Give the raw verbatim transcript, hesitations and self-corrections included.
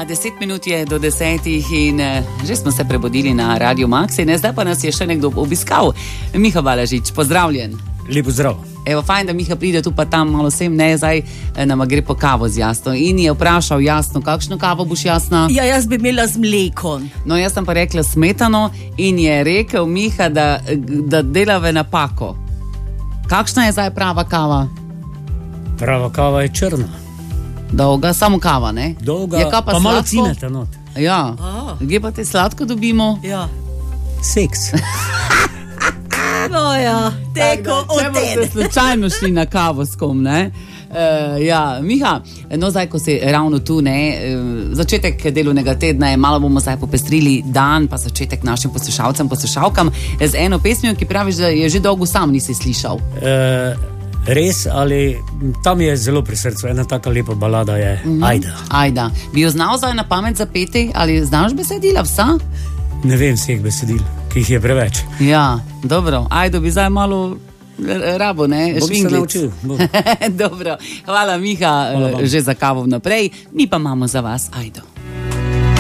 deset minut je do desetih in že smo se prebudili na Radio Max in zdaj pa nas je še nekdo obiskal. Miha Balažič, pozdravljen. Lepo zdrav. Evo, fajn, da Miha pride tu pa tam malo sem, ne, zdaj nam gre po kavo z Jasno. In je vprašal Jasno, kakšno kavo boš, Jasna? Ja, jaz bi imela z mlekom. No, jaz sem pa rekla smetano in je rekel Miha, da, da delave napako. Kakšna je zdaj prava kava? Prava kava je črna. Dolga, samo kava, ne? Dolga, ja, pa, pa malo cineta not. Ja, gdje pa te sladko dobimo? Ja. Seks. No ja, teko od tebe. Če boste slučajno šli na kavo s kom, ne? Uh, ja, Miha, no zdaj, ko si ravno tu, ne, uh, začetek delovnega tedna je, malo bomo zdaj popestrili dan, pa začetek našim poslušalcem, poslušalkam, z eno pesmijo, ki praviš, da je že dolgo sam nisi slišal. Uh, res, ali tam je zelo pri srcu, ena taka lepa balada je mm-hmm. Ajda. Ajda. Bi jo znal zdaj na pamet zapeti, ali znaš besedila vsa? Ne vem vseh besedil, ki jih je preveč. Ja, dobro, Ajdo bi zdaj malo rabo, ne? Bom se naučil. Dobro, hvala Miha, hvala že za kavo naprej, mi pa imamo za vas Ajdo.